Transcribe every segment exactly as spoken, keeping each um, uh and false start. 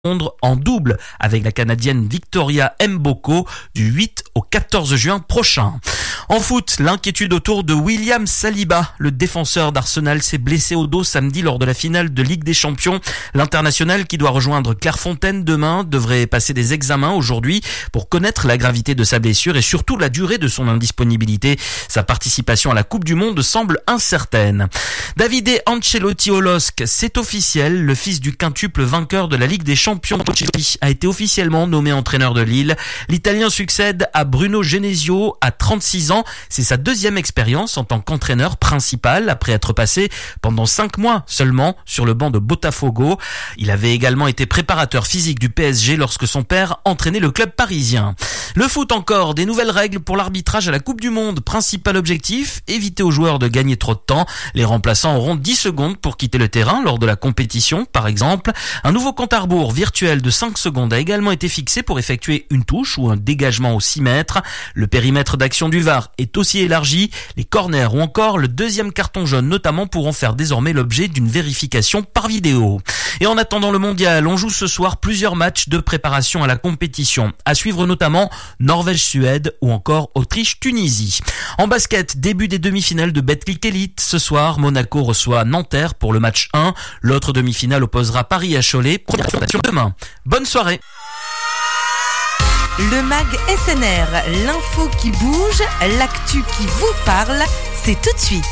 Londres en double avec la Canadienne Victoria Mboko du huit au quatorze juin prochain. En foot, l'inquiétude autour de William Saliba. Le défenseur d'Arsenal s'est blessé au dos samedi lors de la finale de Ligue des Champions. L'international qui doit rejoindre Clairefontaine demain devrait passer des examens aujourd'hui pour connaître la gravité de sa blessure et surtout la durée de son indisponibilité. Sa participation à la Coupe du Monde semble incertaine. Davide Ancelotti au L O S C, c'est officiel. Le fils du quintuple vainqueur de la Ligue des Champions a été officiellement nommé entraîneur de Lille. L'Italien succède à Bruno Genesio à trente-six ans. C'est sa deuxième expérience en tant qu'entraîneur principal après être passé pendant cinq mois seulement sur le banc de Botafogo. Il avait également été préparateur physique du P S G lorsque son père entraînait le club parisien. Le foot encore, des nouvelles règles pour l'arbitrage à la Coupe du Monde. Principal objectif, éviter aux joueurs de gagner trop de temps. Les remplaçants auront dix secondes pour quitter le terrain lors de la compétition, par exemple. Un nouveau compte à rebours virtuel de cinq secondes a également été fixé pour effectuer une touche ou un dégagement au six mètres. Le périmètre d'action du V A R est aussi élargi. Les corners ou encore le deuxième carton jaune notamment pourront faire désormais l'objet d'une vérification par vidéo. Et en attendant le mondial, on joue ce soir plusieurs matchs de préparation à la compétition. À suivre notamment Norvège-Suède ou encore Autriche-Tunisie. En basket, début des demi-finales de Betclic Elite. Ce soir, Monaco reçoit Nanterre pour le match un. L'autre demi-finale opposera Paris à Cholet. Première présentation demain. Bonne soirée. Le Mag S N R, l'info qui bouge, l'actu qui vous parle, c'est tout de suite.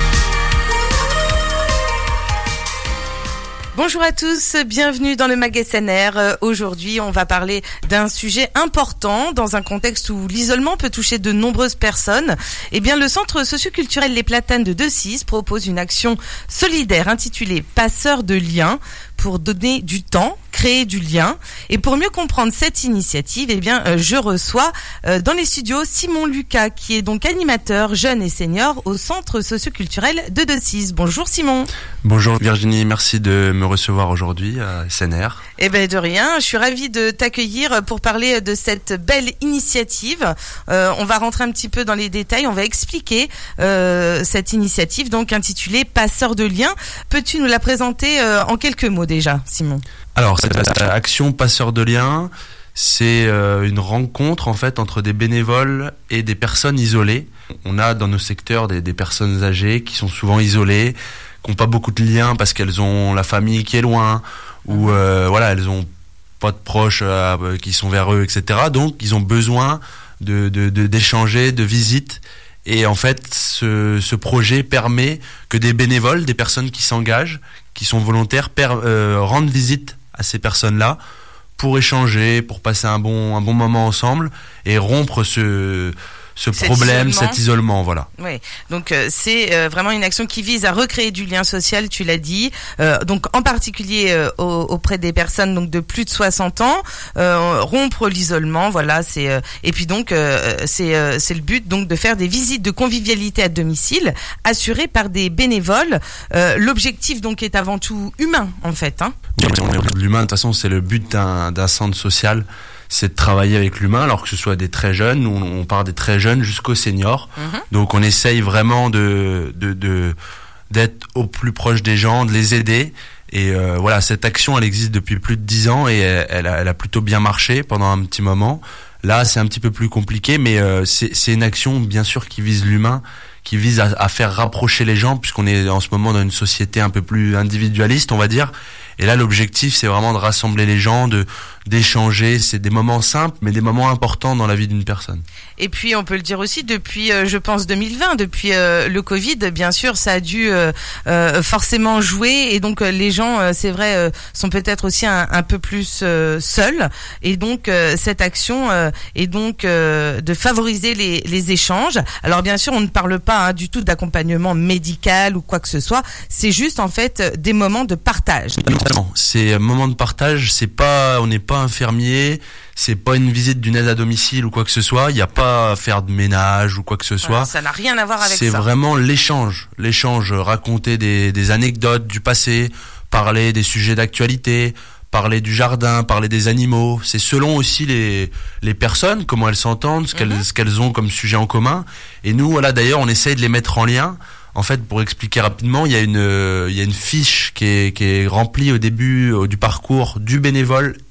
Bonjour à tous, bienvenue dans le Mag S N R. Aujourd'hui, on va parler d'un sujet important dans un contexte où l'isolement peut toucher de nombreuses personnes. Eh bien, le centre socioculturel Les Platanes de Decize propose une action solidaire intitulée Passeurs de liens pour donner du temps, créer du lien. Et pour mieux comprendre cette initiative, eh bien, euh, je reçois euh, dans les studios Simon Lucas, qui est donc animateur jeune et senior au centre socioculturel de Decize. Bonjour Simon. Bonjour Virginie, merci de me recevoir aujourd'hui à S N R. Eh ben de rien, je suis ravie de t'accueillir pour parler de cette belle initiative. Euh, on va rentrer un petit peu dans les détails, on va expliquer euh, cette initiative donc intitulée Passeurs de liens. Peux-tu nous la présenter euh, en quelques mots déjà, Simon ? Alors, cette action Passeurs de liens, c'est euh, une rencontre en fait entre des bénévoles et des personnes isolées. On a dans nos secteurs des, des personnes âgées qui sont souvent isolées, qui n'ont pas beaucoup de liens parce qu'elles ont la famille qui est loin, ou euh, voilà, elles ont pas de proches euh, qui sont vers eux, et cetera. Donc, ils ont besoin de, de, de d'échanger, de visites. Et en fait, ce, ce projet permet que des bénévoles, des personnes qui s'engagent, qui sont volontaires, per, euh, rendent visite à ces personnes-là pour échanger, pour passer un bon, un bon moment ensemble et rompre ce... ce cet problème, isolement. cet isolement, voilà. Oui, donc euh, c'est euh, vraiment une action qui vise à recréer du lien social, tu l'as dit, euh, donc en particulier euh, auprès des personnes donc de plus de soixante ans, euh, rompre l'isolement, voilà, c'est euh, et puis donc euh, c'est euh, c'est le but donc de faire des visites de convivialité à domicile assurées par des bénévoles. Euh, l'objectif donc est avant tout humain en fait, hein. L'humain de toute façon c'est le but d'un d'un centre social. C'est de travailler avec l'humain, alors que ce soit des très jeunes, on, on part des très jeunes jusqu'aux seniors. Mmh. Donc on essaye vraiment de, de, de, d'être au plus proche des gens, de les aider. Et euh, voilà, cette action, elle existe depuis plus de dix ans et elle, elle, a, elle a plutôt bien marché pendant un petit moment. Là, c'est un petit peu plus compliqué, mais euh, c'est, c'est une action, bien sûr, qui vise l'humain, qui vise à, à faire rapprocher les gens, puisqu'on est en ce moment dans une société un peu plus individualiste, on va dire. Et là, l'objectif, c'est vraiment de rassembler les gens, de d'échanger. C'est des moments simples, mais des moments importants dans la vie d'une personne. Et puis, on peut le dire aussi, depuis, euh, je pense, deux mille vingt, depuis euh, le Covid, bien sûr, ça a dû euh, euh, forcément jouer. Et donc, euh, les gens, euh, c'est vrai, euh, sont peut-être aussi un, un peu plus euh, seuls. Et donc, euh, cette action euh, est donc euh, de favoriser les, les échanges. Alors, bien sûr, on ne parle pas hein, du tout d'accompagnement médical ou quoi que ce soit. C'est juste, en fait, des moments de partage. C'est un moment de partage, c'est pas, on n'est pas infirmier, c'est pas une visite d'une aide à domicile ou quoi que ce soit, il n'y a pas à faire de ménage ou quoi que ce soit. Voilà, ça n'a rien à voir avec c'est ça. C'est vraiment l'échange, l'échange, raconter des, des anecdotes du passé, parler des sujets d'actualité, parler du jardin, parler des animaux. C'est selon aussi les, les personnes, comment elles s'entendent, ce qu'elles, mm-hmm. ce qu'elles ont comme sujet en commun. Et nous, voilà, d'ailleurs, on essaye de les mettre en lien. En fait, pour expliquer rapidement, il y a une, il y a une fiche qui est, qui est remplie au début du parcours du bénévole